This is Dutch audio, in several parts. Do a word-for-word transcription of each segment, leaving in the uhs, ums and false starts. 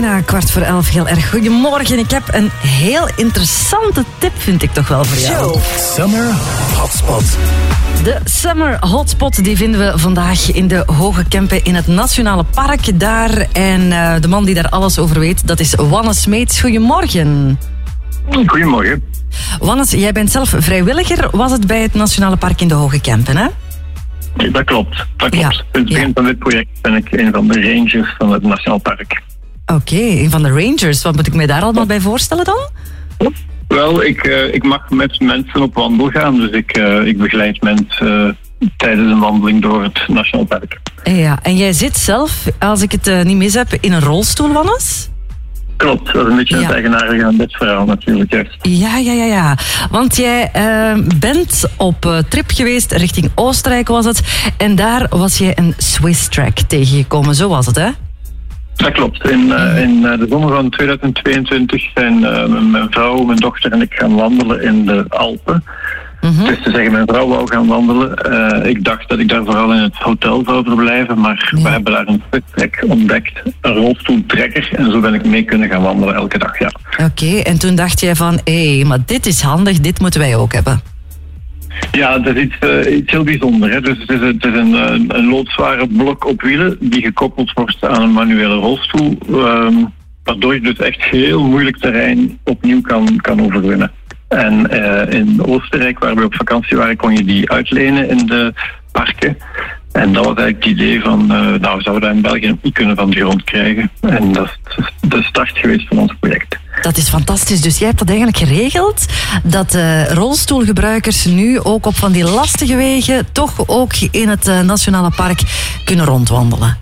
Bijna kwart voor elf, heel erg goedemorgen. Ik heb een heel interessante tip, vind ik toch wel voor jou. Summer Hotspot. De Summer Hotspot die vinden we vandaag in de Hoge Kempen in het Nationale Park daar. En uh, de man die daar alles over weet, dat is Wannes Smeets. Goedemorgen. Goedemorgen. Wannes, jij bent zelf vrijwilliger, was het bij het Nationale Park in de Hoge Kempen, hè? Dat klopt, dat klopt. Ja, Sinds het begin ja. van dit project ben ik een van de rangers van het Nationaal Park. Oké, okay, een van de rangers. Wat moet ik mij daar allemaal bij voorstellen dan? Wel, ik, uh, ik mag met mensen op wandel gaan, dus ik, uh, ik begeleid mensen uh, tijdens een wandeling door het Nationaal Park. Ja, en jij zit zelf, als ik het uh, niet mis heb, in een rolstoel, Wannes? Klopt, dat is een beetje Ja. het eigenaardige aan dit verhaal natuurlijk. Juist. Ja, ja, ja, ja. Want jij uh, bent op uh, trip geweest richting Oostenrijk, was het. En daar was jij een Swiss track tegengekomen, zo was het, hè? Dat klopt. In, uh, in uh, de zomer van tweeduizend tweeëntwintig zijn uh, mijn vrouw, mijn dochter en ik gaan wandelen in de Alpen. Mm-hmm. Dus te zeggen, mijn vrouw wou gaan wandelen. Uh, ik dacht dat ik daar vooral in het hotel zou verblijven, maar Ja. we hebben daar een Swiss-track ontdekt, een rolstoeltrekker, en zo ben ik mee kunnen gaan wandelen elke dag, ja. Oké, okay, en toen dacht jij van, hé, hey, maar dit is handig, dit moeten wij ook hebben. Ja, dat is iets, uh, iets heel bijzonders. Hè. Dus het is, het is een, een, een loodzware blok op wielen die gekoppeld wordt aan een manuele rolstoel, um, waardoor je dus echt heel moeilijk terrein opnieuw kan, kan overwinnen. En uh, in Oostenrijk, waar we op vakantie waren, kon je die uitlenen in de parken. En dat was eigenlijk het idee van, uh, nou, zouden we dat in België niet kunnen van de grond krijgen. En dat is de start geweest van ons project. Dat is fantastisch. Dus jij hebt dat eigenlijk geregeld, dat uh, rolstoelgebruikers nu ook op van die lastige wegen toch ook in het uh, Nationale Park kunnen rondwandelen.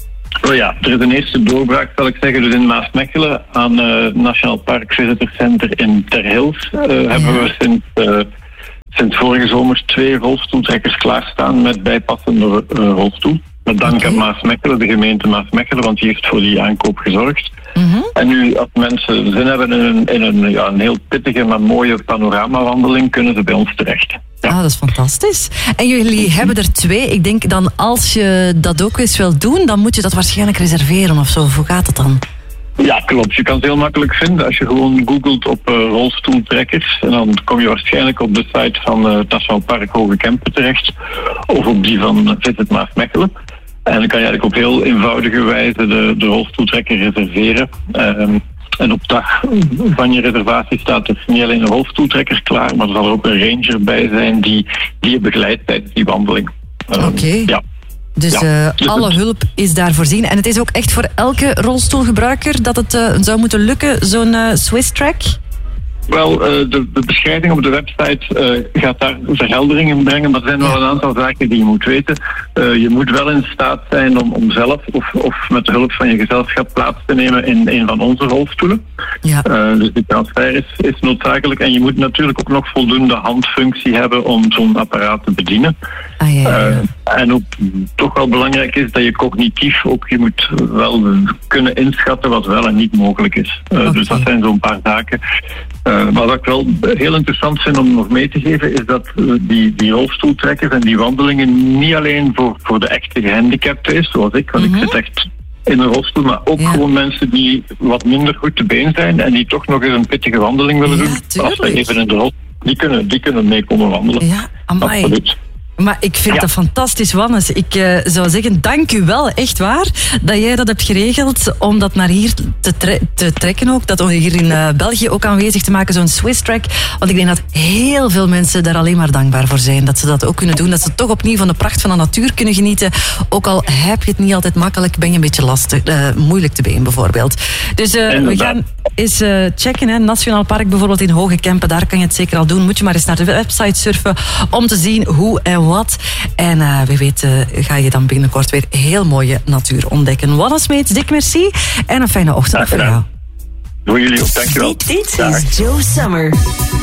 Oh ja, er is een eerste doorbraak, zal ik zeggen. Dus in Maasmechelen aan het uh, Nationaal Park Visitor Center in Terhils uh, ja. hebben we sinds, uh, sinds vorige zomer twee rolstoeltrekkers klaarstaan met bijpassende uh, rolstoel. Met dank Okay. aan Maasmechelen, de gemeente Maasmechelen, want die heeft voor die aankoop gezorgd. Mm-hmm. En nu, als mensen zin hebben in een, in een, ja, een heel pittige, maar mooie panoramawandeling, kunnen ze bij ons terecht. Ja. Ah, dat is fantastisch. En jullie hebben er twee. Ik denk dan, als je dat ook eens wilt doen, dan moet je dat waarschijnlijk reserveren of zo. Hoe gaat het dan? Ja, klopt. Je kan het heel makkelijk vinden als je gewoon googelt op uh, rolstoeltrekkers. En dan kom je waarschijnlijk op de site van uh, het Nationaal Park Hoge Kempen terecht. Of op die van uh, Visit Maasmechelen. En dan kan je eigenlijk op heel eenvoudige wijze de, de rolstoeltrekker reserveren. Um, en op dag van je reservatie staat er niet alleen een rolstoeltrekker klaar, maar er zal er ook een ranger bij zijn die, die je begeleidt tijdens die wandeling. Um, Oké. Okay. Ja. Dus Ja. uh, alle hulp is daar voorzien. En het is ook echt voor elke rolstoelgebruiker dat het uh, zou moeten lukken, zo'n uh, Swiss track? Wel, uh, de, de beschrijving op de website uh, gaat daar verheldering in brengen, maar er zijn wel een aantal zaken die je moet weten. Uh, je moet wel in staat zijn om, om zelf of, of met de hulp van je gezelschap plaats te nemen in een van onze rolstoelen. Ja. Uh, dus die transfer is, is noodzakelijk. En je moet natuurlijk ook nog voldoende handfunctie hebben om zo'n apparaat te bedienen. Ah, ja, ja, ja. Uh, en ook toch wel belangrijk is dat je cognitief ook, je moet wel kunnen inschatten wat wel en niet mogelijk is. Uh, Okay. Dus dat zijn zo'n paar zaken. Uh, maar wat ik wel heel interessant vind om nog mee te geven, is dat uh, die, die rolstoeltrekkers en die wandelingen niet alleen voor, voor de echte gehandicapten is, zoals ik, want Mm-hmm. ik zit echt in een rolstoel, maar ook Ja. gewoon mensen die wat minder goed te been zijn en die toch nog eens een pittige wandeling willen Ja, doen. tuurlijk. Als ze even in de rolstoel, die kunnen, die kunnen mee komen wandelen. Ja, amai. Absoluut. Maar ik vind Ja. dat fantastisch, Wannes. Ik uh, zou zeggen, dank u wel, echt waar, dat jij dat hebt geregeld om dat naar hier te, tre- te trekken ook. Dat hier in uh, België ook aanwezig te maken, zo'n Swiss track. Want ik denk dat heel veel mensen daar alleen maar dankbaar voor zijn. Dat ze dat ook kunnen doen. Dat ze toch opnieuw van de pracht van de natuur kunnen genieten. Ook al heb je het niet altijd makkelijk, ben je een beetje lastig, uh, moeilijk te been bijvoorbeeld. Dus uh, we gaan eens uh, checken, hè. Nationaal Park bijvoorbeeld in Hoge Kempen, daar kan je het zeker al doen. Moet je maar eens naar de website surfen om te zien hoe en wat. En uh, wie weet uh, ga je dan binnenkort weer heel mooie natuur ontdekken. Wannes Smeets, dik merci en een fijne ochtend voor jou. Voor jullie ook, dankjewel. Dit Dag. is Joe Summer.